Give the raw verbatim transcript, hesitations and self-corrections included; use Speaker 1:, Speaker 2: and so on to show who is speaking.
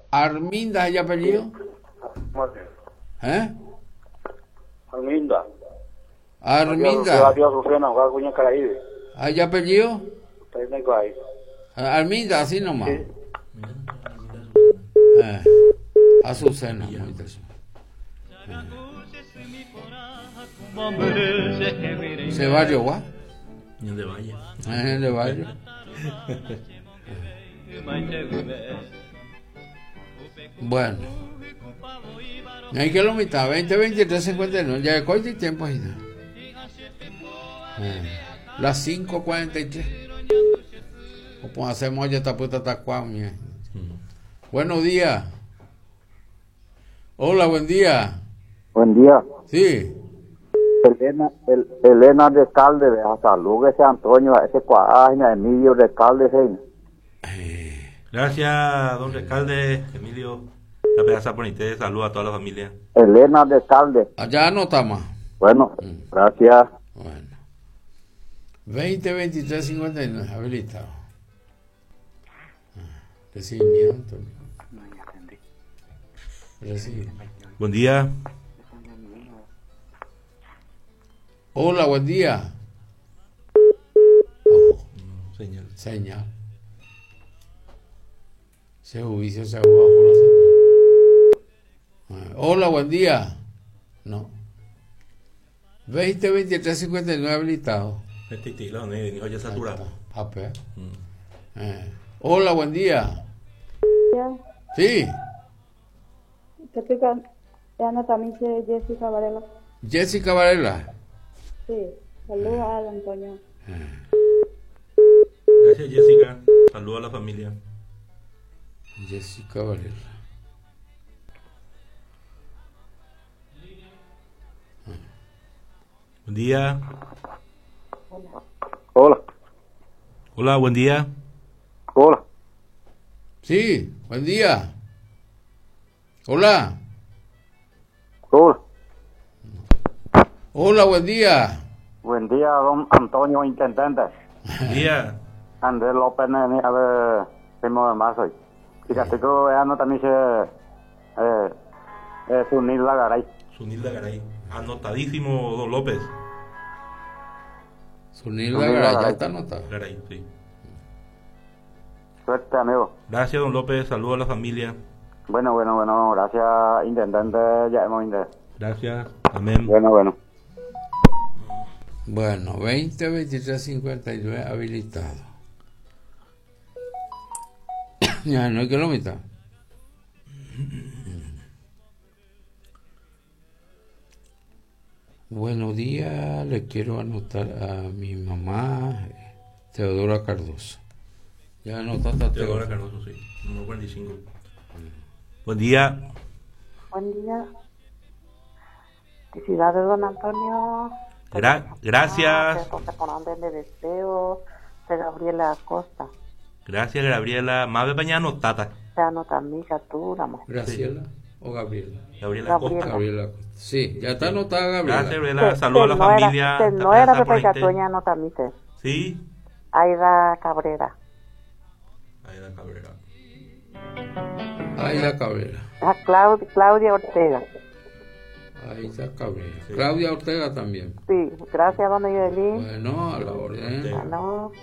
Speaker 1: Arminda, ¿hay apellido? ¿Eh?
Speaker 2: Arminda.
Speaker 1: Arminda.
Speaker 2: ¿Hay
Speaker 1: apellido? Arminda, así nomás.
Speaker 2: Sí.
Speaker 1: Eh, Azucena. Eh. ¿Se va a Yoguá?
Speaker 3: En de Valle.
Speaker 1: Eh, de Valle. Bueno. Hay que lo mitad, veinte, veintitrés, cincuenta y nueve. Ya cuánto tiempo hay. Eh, las cinco cuarenta y tres. Como hacemos ya esta puesta hasta cuándo. Buenos días. Hola, buen día.
Speaker 4: Buen día.
Speaker 1: Sí.
Speaker 4: Elena, el, Elena de Calde, salud, ese Antonio, ese cuadraña, Emilio de Calde,
Speaker 1: Eh,
Speaker 3: Gracias, don Recalde, Emilio. La pedaza por usted, saludos a toda la familia.
Speaker 4: Elena de Calde.
Speaker 1: allá anotamos.
Speaker 4: Bueno,
Speaker 1: Mm.
Speaker 4: gracias.
Speaker 1: Bueno. veinte, veintitrés, cincuenta y nueve. Habilitado. Ah, recibimiento. Recibe.
Speaker 3: Buen día.
Speaker 1: Hola, buen día. Ojo,
Speaker 3: Señal.
Speaker 1: señal. Ese juicio se ha jugado por la señal. Ah, hola, buen día. No. veinte, veintitrés, cincuenta y nueve habilitado.
Speaker 3: Este estilo, ¿no? Y ya saturado.
Speaker 1: A ver. Eh. Hola, buen día.
Speaker 5: Ya,
Speaker 1: Sí.
Speaker 5: ¿qué pica? Ya no también sé Jessica Varela.
Speaker 1: Jessica Varela.
Speaker 5: Sí, saludos al Antonio.
Speaker 3: Gracias, Jessica. Saludos a la familia.
Speaker 1: Jessica Varela.
Speaker 3: Buen día.
Speaker 4: Hola.
Speaker 3: Hola, buen día.
Speaker 4: Hola.
Speaker 1: Sí, buen día. Hola.
Speaker 4: Hola.
Speaker 1: Hola, buen día.
Speaker 4: Buen día, don Antonio, intendente.
Speaker 3: Buen día.
Speaker 4: Andrés López, nene, a ver, primo de más hoy. Fíjate que ya no también se, eh, eh, Sunil Lagaray.
Speaker 3: Sunilda Garay. Anotadísimo, don López.
Speaker 1: Sunil
Speaker 4: Sunil
Speaker 1: Lagaray, ya
Speaker 4: Lagaray.
Speaker 1: está anotado.
Speaker 3: Garay, sí.
Speaker 4: Suerte, amigo.
Speaker 3: Gracias, don López. Saludos a la familia.
Speaker 4: Bueno, bueno, bueno, gracias, intendente, ya hemos intentado.
Speaker 3: Gracias. Amén.
Speaker 4: Bueno, bueno.
Speaker 1: Bueno, veinte, veintitrés, cincuenta y nueve habilitado. Ya, no hay que lo mitad. Buenos días, le quiero anotar a mi mamá, Teodora Cardoso. Ya anotaste a
Speaker 3: Teodora
Speaker 1: Teodora.
Speaker 3: Cardoso, sí. Número cuarenta y cinco. Buen día.
Speaker 5: Buen día. Felicidades, don Antonio.
Speaker 3: Gra- gracias.
Speaker 5: Se ponen de deseo de Gabriela Acosta.
Speaker 3: Gracias, Gabriela. Más mañana tata.
Speaker 5: Ya no también captura, mo.
Speaker 1: ¿Graciela o Gabriela?
Speaker 3: Gabriela Costa.
Speaker 5: Gabriela.
Speaker 1: Gabriela. Sí, ya está anotada Gabriela.
Speaker 3: Gracias, Gabriela. Saludos a la
Speaker 5: no era-
Speaker 3: familia.
Speaker 5: que no era Pepe Catoña, no también.
Speaker 3: Sí.
Speaker 5: Aida Cabrera.
Speaker 3: Aida Cabrera.
Speaker 1: Aida Cabrera.
Speaker 5: A Claudia, Claudia Ortega.
Speaker 1: Aida Cabrera.
Speaker 3: Sí.
Speaker 1: Claudia Ortega también.
Speaker 5: Sí, gracias, don Yodelín.
Speaker 1: Bueno, a la orden.
Speaker 3: Ortega.
Speaker 5: No.